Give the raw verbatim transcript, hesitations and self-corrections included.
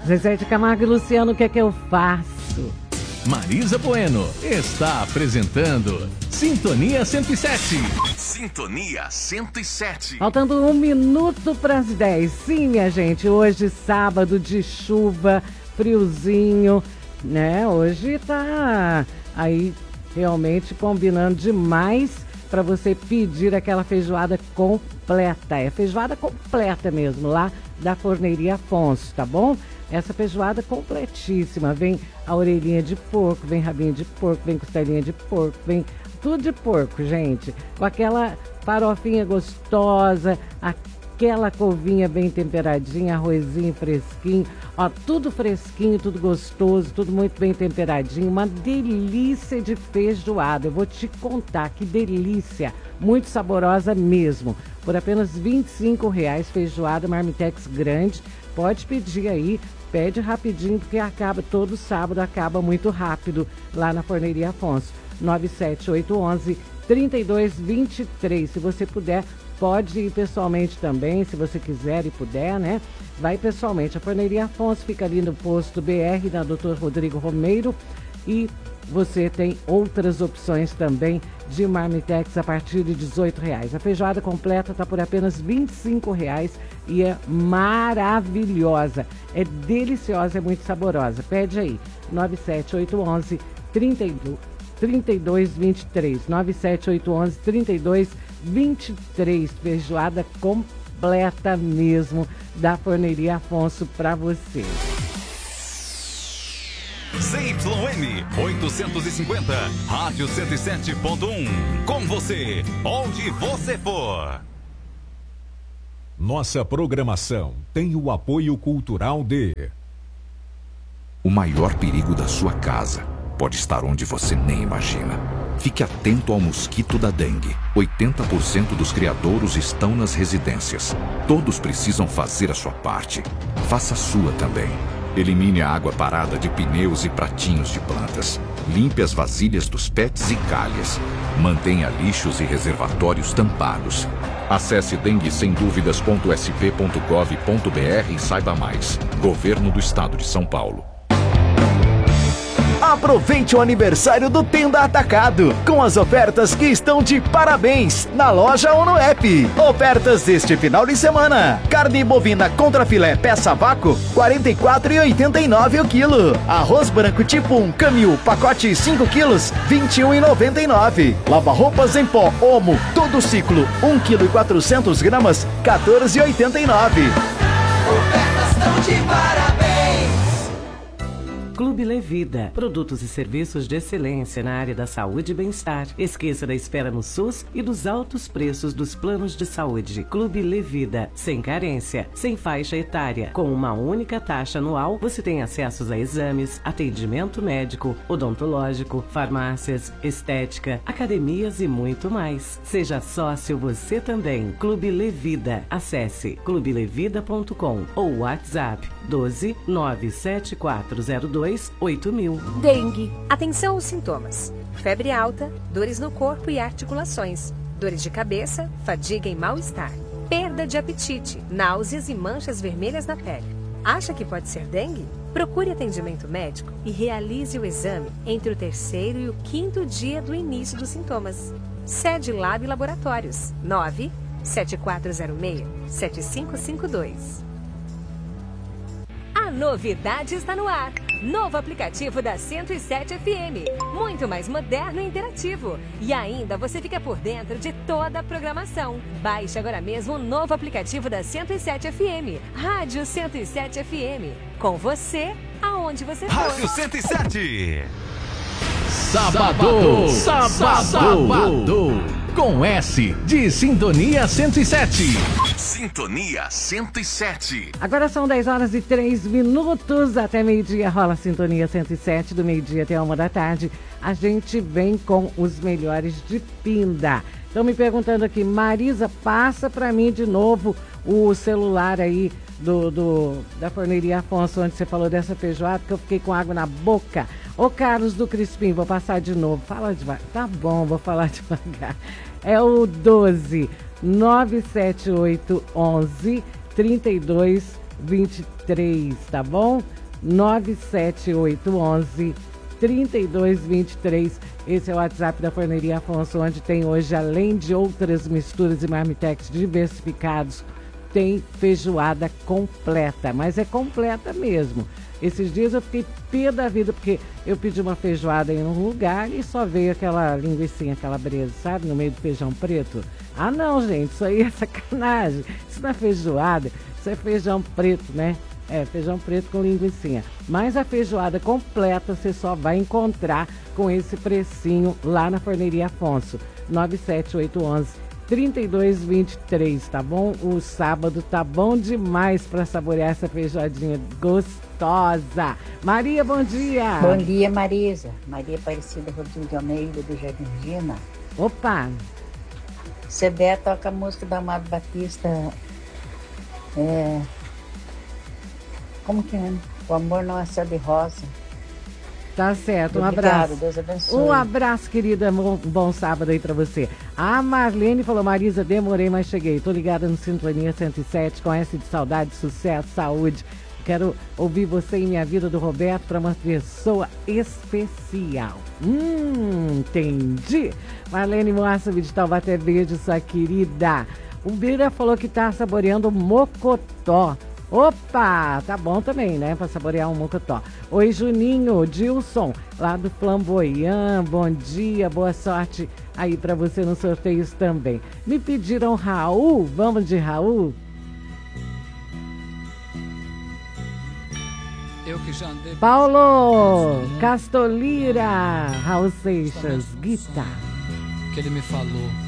Zezé de Camargo e Luciano, o que é que eu faço? Marisa Bueno está apresentando Sintonia cento e sete. Sintonia cento e sete. Faltando um minuto para as dez. Sim, minha gente, hoje sábado de chuva, friozinho, né? Hoje tá aí realmente combinando demais para você pedir aquela feijoada completa. É feijoada completa mesmo, lá da Forneria Afonso, tá bom? Essa feijoada completíssima, vem a orelhinha de porco, vem rabinho de porco, vem costelinha de porco, vem tudo de porco, gente. Com aquela farofinha gostosa, aquela couvinha bem temperadinha, arrozinho fresquinho, ó, tudo fresquinho, tudo gostoso, tudo muito bem temperadinho, uma delícia de feijoada. Eu vou te contar, que delícia, muito saborosa mesmo. Por apenas vinte e cinco reais, feijoada Marmitex grande. Pode pedir aí, pede rapidinho, porque acaba todo sábado, acaba muito rápido lá na Forneria Afonso. nove sete oito um um, três dois dois três. Se você puder, pode ir pessoalmente também, se você quiser e puder, né? Vai pessoalmente. A Forneria Afonso fica ali no posto B R, na doutor Rodrigo Romeiro. E você tem outras opções também de Marmitex a partir de dezoito reais. A feijoada completa está por apenas vinte e cinco reais e é maravilhosa. É deliciosa, é muito saborosa. Pede aí, nove sete oito um um, três dois dois três. nove sete oito um um, três dois dois três. Feijoada completa mesmo da Forneria Afonso para você. C Y M oitocentos e cinquenta, Rádio cento e sete ponto um. Com você, onde você for. Nossa programação tem o apoio cultural de... O maior perigo da sua casa pode estar onde você nem imagina. Fique atento ao mosquito da dengue. oitenta por cento dos criadouros estão nas residências. Todos precisam fazer a sua parte. Faça a sua também. Elimine a água parada de pneus e pratinhos de plantas. Limpe as vasilhas dos pets e calhas. Mantenha lixos e reservatórios tampados. Acesse dengue sem dúvidas ponto s p ponto gov ponto b r e saiba mais. Governo do Estado de São Paulo. Aproveite o aniversário do Tenda Atacado, com as ofertas que estão de parabéns, na loja ou no app. Ofertas deste final de semana. Carne bovina contra filé peça vácuo, quarenta e quatro reais e oitenta e nove centavos o quilo. Arroz branco tipo um Camil, pacote cinco quilos, vinte e um reais e noventa e nove centavos. Lava-roupas em pó Omo, todo ciclo, um quilo e quatrocentos gramas, quatorze reais e oitenta e nove centavos. Ofertas estão de parabéns. Clube Levida, produtos e serviços de excelência na área da saúde e bem-estar. Esqueça da espera no SUS e dos altos preços dos planos de saúde. Clube Levida, sem carência, sem faixa etária. Com uma única taxa anual, você tem acessos a exames, atendimento médico, odontológico, farmácias, estética, academias e muito mais. Seja sócio você também. Clube Levida. Acesse clube levida ponto com ou WhatsApp doze nove sete quatro zero dois oito mil. Dengue. Atenção aos sintomas: febre alta, dores no corpo e articulações, dores de cabeça, fadiga e mal-estar, perda de apetite, náuseas e manchas vermelhas na pele. Acha que pode ser dengue? Procure atendimento médico e realize o exame entre o terceiro e o quinto dia do início dos sintomas. Sede Lab Laboratórios, nove sete quatro zero seis sete cinco cinco dois. A novidade está no ar. Novo aplicativo da cento e sete F M. Muito mais moderno e interativo. E ainda você fica por dentro de toda a programação. Baixe agora mesmo o novo aplicativo da cento e sete F M. Rádio cento e sete F M. Com você, aonde você for. Rádio cento e sete. Sábado. Sábado. Sábado. Com S de Sintonia cento e sete. Sintonia cento e sete. Agora são dez horas e três minutos. Até meio-dia rola Sintonia cento e sete. Do meio-dia até uma da tarde. A gente vem com os melhores de Pinda. Estão me perguntando aqui, Marisa, passa para mim de novo o celular aí do, do, da Forneria Afonso, onde você falou dessa feijoada, que eu fiquei com água na boca. Ô Carlos do Crispim, vou passar de novo. Fala devagar. Tá bom, vou falar devagar. É o doze nove sete oito onze trinta e dois vinte e três, tá bom? nove sete oito um um, três dois dois três. Esse é o WhatsApp da Forneria Afonso, onde tem hoje, além de outras misturas e marmitex diversificados, tem feijoada completa, mas é completa mesmo. Esses dias eu fiquei pé da vida, porque eu pedi uma feijoada em um lugar e só veio aquela linguicinha calabresa, sabe, no meio do feijão preto. Ah não, gente, isso aí é sacanagem. Isso não é feijoada, isso é feijão preto, né? É, feijão preto com linguicinha. Mas a feijoada completa você só vai encontrar com esse precinho lá na Forneria Afonso. nove sete oito um um, três dois dois três, tá bom? O sábado tá bom demais para saborear essa feijoadinha gostosa. Maria, bom dia! Bom dia, Marisa. Maria Aparecida Rodrigo de Almeida, do Jardim Regina. Opa! C D toca a música da Amado Batista. É... Como que é? O amor não é céu de rosa. Tá certo, um Obrigado, abraço. Deus abençoe. Um abraço, querida. Um bom sábado aí pra você. A Marlene falou, Marisa, demorei, mas cheguei. Tô ligada no Sintonia cento e sete, com S de saudade, sucesso, saúde. Quero ouvir você em Minha Vida do Roberto para uma pessoa especial. Hum, entendi. Marlene Moassab de Taubaté, beijo, sua querida. O Bira falou que tá saboreando mocotó. Opa, tá bom também, né? Pra saborear um mocotó. Oi, Juninho, Dilson, lá do Flamboyant. Bom dia, boa sorte aí pra você nos sorteios também. Me pediram Raul, vamos de Raul? Eu que já andei... Paulo, Castolira, Raul Seixas, guitarra. Que ele me falou.